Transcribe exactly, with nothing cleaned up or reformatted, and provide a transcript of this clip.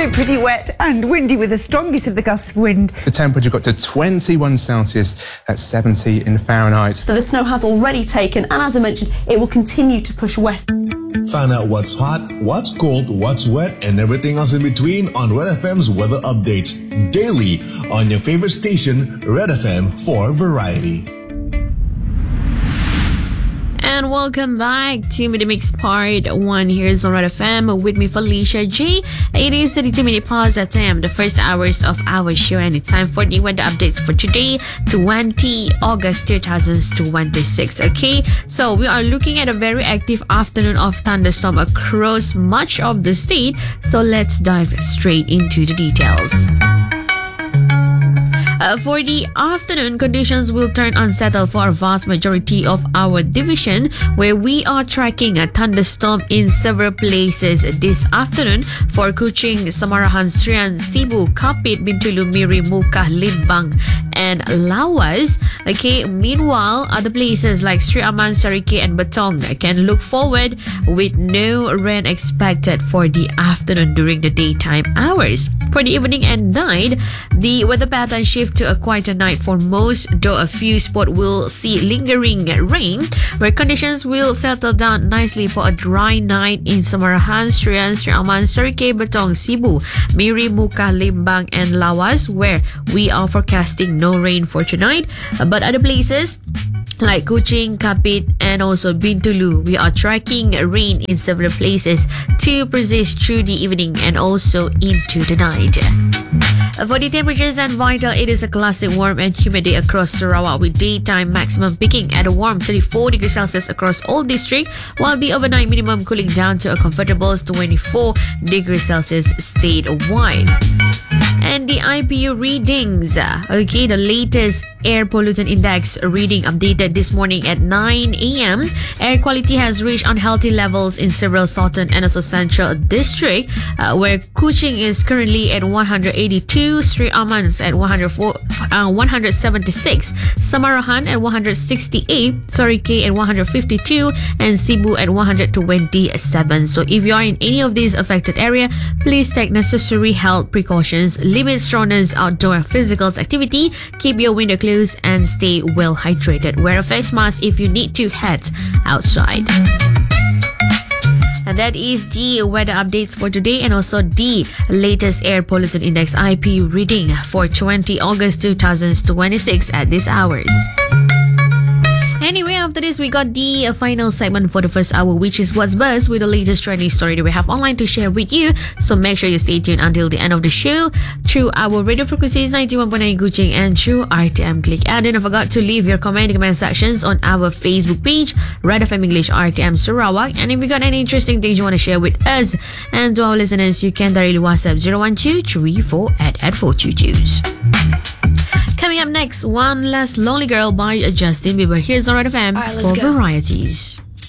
been pretty wet and windy with the strongest of the gusts of wind. The temperature got to twenty-one Celsius at seventy in Fahrenheit. So the snow has already taken, and as I mentioned, it will continue to push west. Find out what's hot, what's cold, what's wet, and everything else in between on Red F M's weather updates daily on your favorite station, Red F M, for variety. And welcome back to Media Mix Part one. Here's on Red F M with me, Felicia G. It is thirty-two minutes past the time, the first hours of our show, and it's time for the weather updates for today, twentieth of August twenty twenty-six. Okay, so we are looking at a very active afternoon of thunderstorm across much of the state. So let's dive straight into the details. Uh, for the afternoon, conditions will turn unsettled for a vast majority of our division, where we are tracking a thunderstorm in several places this afternoon for Kuching, Samarahan, Serian, Cebu, Kapit, Bintulu, Miri, Muka, Limbang, and Lawas. Okay, meanwhile, other places like Sri Aman, Sarike, and Batong can look forward with no rain expected for the afternoon during the daytime hours. For the evening and night, the weather pattern shifts to a quieter night for most, though a few spots will see lingering rain, where conditions will settle down nicely for a dry night in Samarahan, Serian, Sri Aman, Sarike, Batong, Cebu, Miri, Muka, Limbang, and Lawas, where we are forecasting no rain for tonight. But other places like Kuching, Kapit, and also Bintulu, we are tracking rain in several places to persist through the evening and also into the night. For the temperatures and vital, it is a classic warm and humid day across Sarawak, with daytime maximum peaking at a warm thirty-four degrees Celsius across all districts, while the overnight minimum cooling down to a comfortable twenty-four degrees Celsius statewide. And the I P U readings, okay, the latest air pollutant index reading updated this morning at nine a.m. Air quality has reached unhealthy levels in several southern and also central district, uh, where Kuching is currently at one hundred eighty-two, Sri Aman's at one hundred four, uh, one hundred seventy-six, Samarahan at one hundred sixty-eight, Sarike at one hundred fifty-two, and Cebu at one hundred twenty-seven. So if you are in any of these affected area, please take necessary health precautions, limit strenuous outdoor physical activity, keep your window closed, and stay well hydrated. Wear a face mask if you need to head outside. And that is the weather updates for today, and also the latest air pollutant index I P U reading for twentieth of August twenty twenty-six at these hours. Anyway, after this, we got the uh, final segment for the first hour, which is What's Buzz, with the latest trending story that we have online to share with you. So make sure you stay tuned until the end of the show through our radio frequencies ninety-one point nine Kuching and through R T M Click. And don't forget to leave your comment in the comment sections on our Facebook page, Red F M English R T M Sarawak. And if you got any interesting things you want to share with us and to our listeners, you can directly WhatsApp zero one two three four at at four two twos. Coming up next, One Less Lonely Girl by Justin Bieber. Here's on Red F M right, for go. varieties.